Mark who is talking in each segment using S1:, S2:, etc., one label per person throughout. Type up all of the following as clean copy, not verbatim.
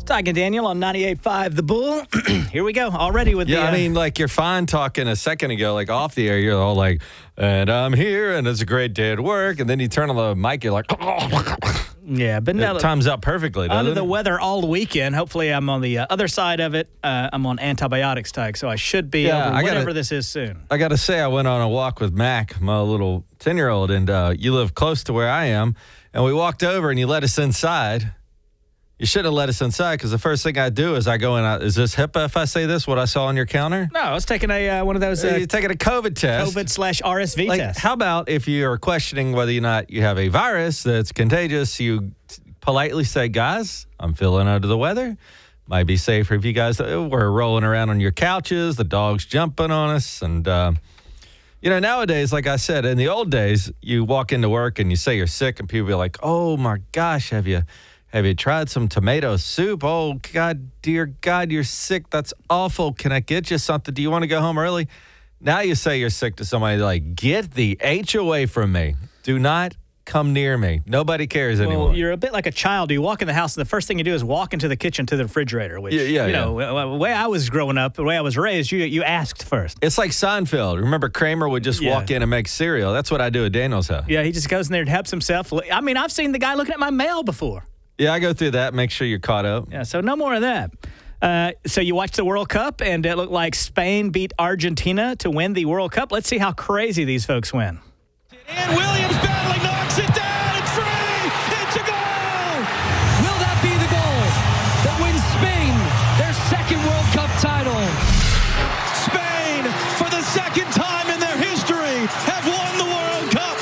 S1: Tyke and Daniel on 98.5 The Bull. Here we go. Already with
S2: I mean, like, you're fine talking a second ago, like, off the air. You're all like, and I'm here, and it's a great day at work. And then you turn on the mic, you're like,
S1: yeah, but now
S2: it times out perfectly, doesn't
S1: under
S2: it?
S1: the weather all weekend. Hopefully, I'm on the other side of it. I'm on antibiotics, Tyke, so I should be over whatever this is soon.
S2: I got to say, I went on a walk with Mac, my little 10-year-old, and you live close to where I am. And we walked over, and you let us inside. You should have let us inside, because the first thing I do is I go in. Is this HIPAA if I say this, what I saw on your counter?
S1: No, I was taking one of those.
S2: You're taking a COVID test.
S1: COVID/RSV test.
S2: How about if you're questioning whether or not you have a virus that's contagious, you politely say, guys, I'm feeling under the weather. Might be safer if you guys were rolling around on your couches, the dog's jumping on us. And, nowadays, like I said, in the old days, you walk into work and you say you're sick, and people be like, oh, my gosh, have you tried some tomato soup? Oh, God, dear God, you're sick. That's awful. Can I get you something? Do you want to go home early? Now you say you're sick to somebody, like, get the H away from me. Do not come near me. Nobody cares anymore.
S1: Well, you're a bit like a child. You walk in the house, and the first thing you do is walk into the kitchen to the refrigerator, which, the way I was growing up, the way I was raised, you asked first.
S2: It's like Seinfeld. Remember, Kramer would just walk in and make cereal. That's what I do at Daniel's house.
S1: Yeah, he just goes in there and helps himself. I mean, I've seen the guy looking at my mail before.
S2: Yeah, I go through that, make sure you're caught up.
S1: Yeah, so no more of that. So you watched the World Cup, and it looked like Spain beat Argentina to win the World Cup. Let's see how crazy these folks win.
S3: And Williams battling, knocks it down. It's free. It's a goal. Will that be the goal that wins Spain their second World Cup title? Spain, for the second time in their history, have won the World Cup.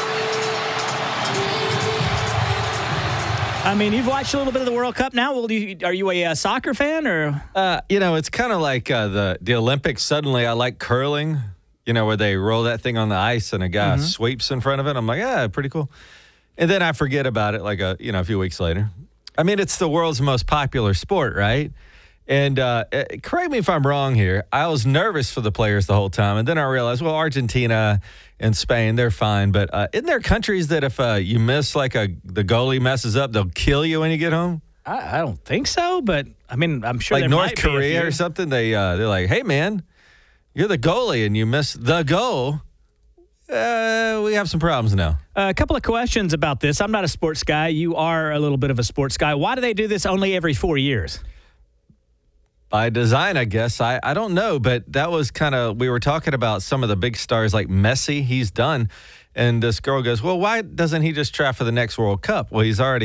S1: I mean, you've watched a little bit of the World Cup now. Are you a soccer fan or?
S2: It's kind of like the Olympics. Suddenly, I like curling. Where they roll that thing on the ice and a guy sweeps in front of it. I'm like, yeah, pretty cool. And then I forget about it like a few weeks later. I mean, it's the world's most popular sport, right? And correct me if I'm wrong here. I was nervous for the players the whole time. And then I realized, well, Argentina and Spain, they're fine. But isn't there countries that if you miss, like the goalie messes up, they'll kill you when you get home?
S1: I don't think so. But, I mean, I'm sure
S2: like North Korea or something. They're like, hey, man, you're the goalie and you miss the goal. We have some problems now.
S1: A couple of questions about this. I'm not a sports guy. You are a little bit of a sports guy. Why do they do this only every 4 years?
S2: By design, I guess. I don't know, but that was kind of, we were talking about some of the big stars like Messi. He's done. And this girl goes, well, why doesn't he just try for the next World Cup? Well, he's already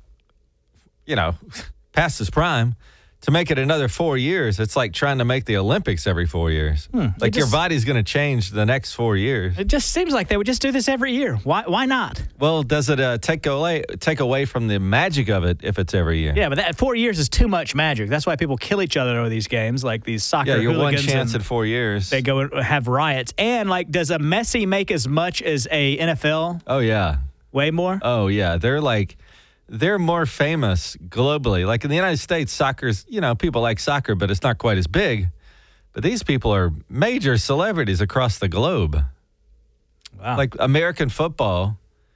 S2: past his prime. To make it another 4 years, it's like trying to make the Olympics every 4 years. Your body's going to change the next 4 years.
S1: It just seems like they would just do this every year. Why not?
S2: Well, does it take away from the magic of it if it's every year?
S1: Yeah, but 4 years is too much magic. That's why people kill each other over these games, like these soccer hooligans.
S2: Yeah, you're one chance in 4 years.
S1: They go and have riots. And, does a Messi make as much as a NFL?
S2: Oh, yeah.
S1: Way more?
S2: Oh, yeah. They're more famous globally. Like in the United States, soccer's, people like soccer, but it's not quite as big. But these people are major celebrities across the globe.
S1: Wow.
S2: Like American football,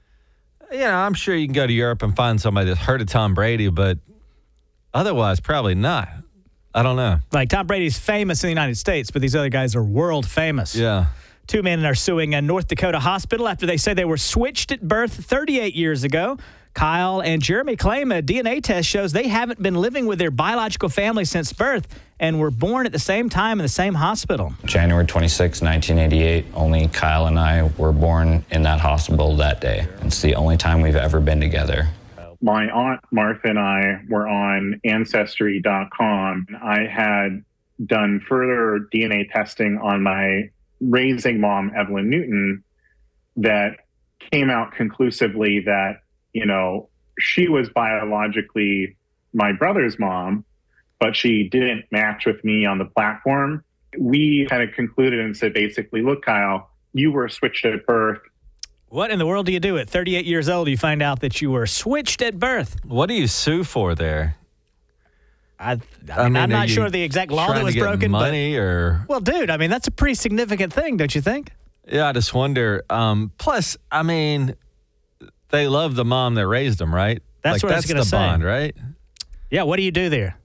S2: I'm sure you can go to Europe and find somebody that's heard of Tom Brady, but otherwise probably not. I don't know.
S1: Like Tom Brady's famous in the United States, but these other guys are world famous.
S2: Yeah.
S1: 2 men are suing a North Dakota hospital after they say they were switched at birth 38 years ago. Kyle and Jeremy claim a DNA test shows they haven't been living with their biological family since birth and were born at the same time in the same hospital.
S4: January 26, 1988, only Kyle and I were born in that hospital that day. It's the only time we've ever been together.
S5: My aunt Martha and I were on Ancestry.com. I had done further DNA testing on my raising mom, Evelyn Newton, that came out conclusively that she was biologically my brother's mom, but she didn't match with me on the platform. We kind of concluded and said, basically, look, Kyle, you were switched at birth.
S1: What in the world do you do at 38 years old? You find out that you were switched at birth.
S2: What do you sue for there?
S1: I'm not sure the exact law that was broken.
S2: Money or?
S1: Well, dude, that's a pretty significant thing, don't you think?
S2: Yeah, I just wonder. Plus, they love the mom that raised them, right?
S1: That's what I was going to say.
S2: That's the bond, right?
S1: Yeah, what do you do there?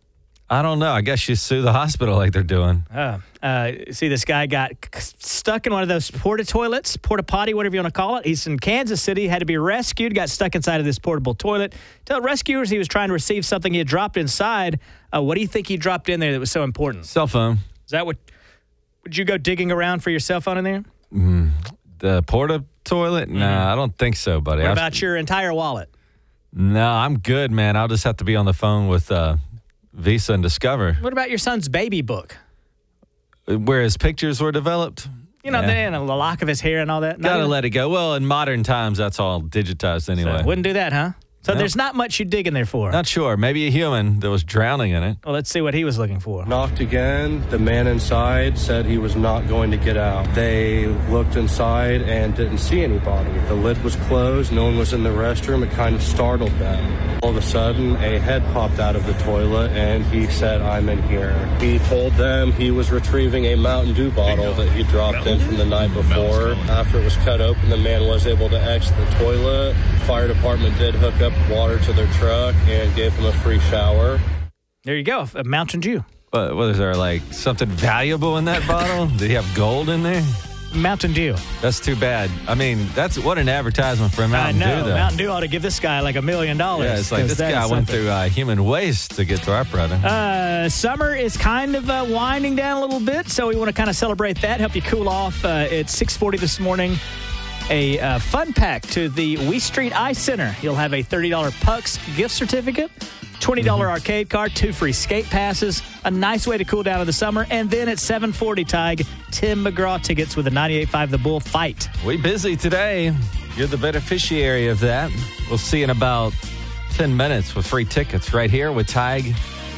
S2: I don't know. I guess you sue the hospital like they're doing.
S1: See, this guy got stuck in one of those porta potty, whatever you want to call it. He's in Kansas City, had to be rescued, got stuck inside of this portable toilet. Tell rescuers he was trying to receive something he had dropped inside. What do you think he dropped in there that was so important?
S2: Cell phone.
S1: Is that what? Would you go digging around for your cell phone in there?
S2: The porta toilet? No, I don't think so, buddy.
S1: What about your entire wallet?
S2: No, I'm good, man. I'll just have to be on the phone with Visa and Discover.
S1: What about your son's baby book?
S2: Where his pictures were developed?
S1: You know, the lock of his hair and all that.
S2: Gotta let it go. Well, in modern times, that's all digitized anyway.
S1: So wouldn't do that, huh? So there's not much you dig in there for.
S2: Not sure. Maybe a human that was drowning in it.
S1: Well, let's see what he was looking for.
S6: Knocked again. The man inside said he was not going to get out. They looked inside and didn't see anybody. The lid was closed. No one was in the restroom. It kind of startled them. All of a sudden, a head popped out of the toilet, and he said, "I'm in here." He told them he was retrieving a Mountain Dew bottle that he dropped in from the night before. After it was cut open, the man was able to exit the toilet. The fire department did hook up water to their truck and gave him a free shower.
S1: There you go, a Mountain Dew.
S2: What is there, like something valuable in that bottle? Did he have gold in there?
S1: Mountain Dew.
S2: That's too bad. I mean, that's what an advertisement for a Mountain Dew, though.
S1: Mountain Dew ought to give this guy like $1 million.
S2: Yeah, it's like this guy went through human waste to get to our product.
S1: Summer is kind of winding down a little bit, so we want to kind of celebrate that, help you cool off. At 6:40 this morning, a fun pack to the Wee Street Eye Center. You'll have a $30 Pucks gift certificate, $20 arcade card, 2 free skate passes, a nice way to cool down in the summer. And then at 7:40, Tig, Tim McGraw tickets with a 98.5 The Bull fight.
S2: We busy today. You're the beneficiary of that. We'll see in about 10 minutes with free tickets right here with Tig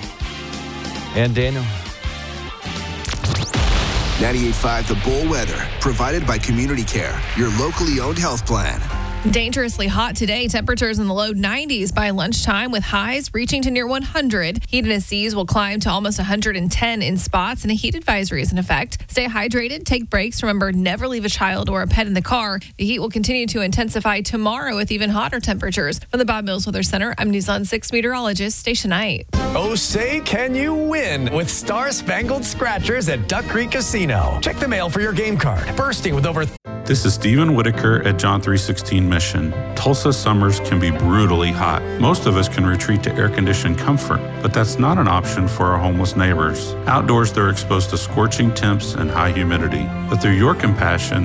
S2: and Daniel.
S7: 98.5 The Bull weather, provided by Community Care, your locally owned health plan.
S8: Dangerously hot today. Temperatures in the low 90s by lunchtime with highs reaching to near 100. Heat indices will climb to almost 110 in spots, and a heat advisory is in effect. Stay hydrated, take breaks. Remember, never leave a child or a pet in the car. The heat will continue to intensify tomorrow with even hotter temperatures. From the Bob Mills Weather Center, I'm News on 6 meteorologist Stacia Knight.
S9: Oh, say can you win with Star Spangled Scratchers at Duck Creek Casino. Check the mail for your game card. Bursting with over...
S10: This is Stephen Whitaker at John 3:16 Mission. Tulsa summers can be brutally hot. Most of us can retreat to air-conditioned comfort, but that's not an option for our homeless neighbors. Outdoors, they're exposed to scorching temps and high humidity. But through your compassion